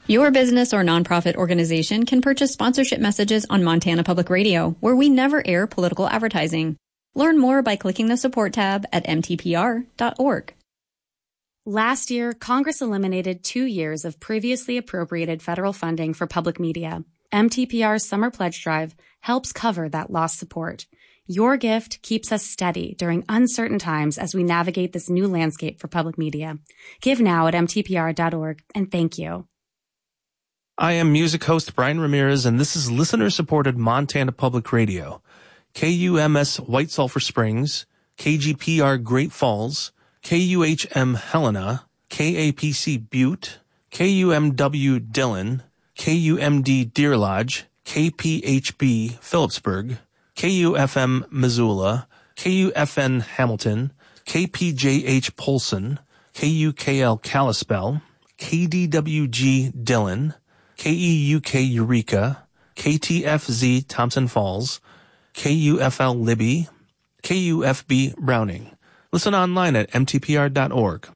Your business or nonprofit organization can purchase sponsorship messages on Montana Public Radio, where we never air political advertising. Learn more by clicking the support tab at mtpr.org. Last year, Congress eliminated 2 years of previously appropriated federal funding for public media. MTPR's Summer Pledge Drive helps cover that lost support. Your gift keeps us steady during uncertain times as we navigate this new landscape for public media. Give now at mtpr.org, and thank you. I am music host Brian Ramirez, and this is listener-supported Montana Public Radio. KUMS White Sulphur Springs, KGPR Great Falls, KUHM Helena, KAPC Butte, KUMW Dillon, KUMD Deer Lodge, KPHB Phillipsburg, KUFM Missoula, KUFN Hamilton, KPJH Polson, KUKL Kalispell, KDWG Dillon, KEUK Eureka, KTFZ Thompson Falls, KUFL Libby, KUFB Browning. Listen online at mtpr.org.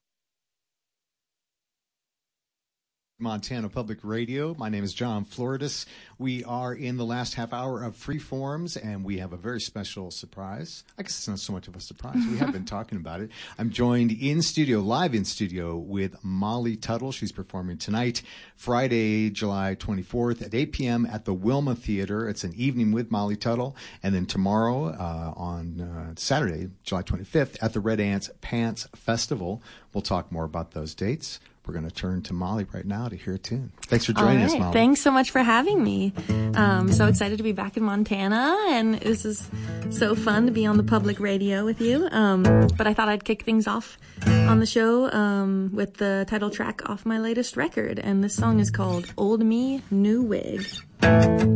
Montana Public Radio. My name is John Floridis. We are in the last half hour of Freeforms, and we have a very special surprise. I guess it's not so much of a surprise. We have been talking about it. I'm joined in studio, live in studio, with Molly Tuttle. She's performing tonight, Friday, July 24th at 8 p.m. at the Wilma Theater. It's an evening with Molly Tuttle. And then tomorrow, on Saturday, July 25th, at the Red Ants Pants Festival. We'll talk more about those dates. We're going to turn to Molly right now to hear a tune. Thanks for joining us, Molly. Thanks so much for having me. So excited to be back in Montana, and this is so fun to be on the public radio with you. But I thought I'd kick things off on the show with the title track off my latest record, and this song is called Old Me, New Wig.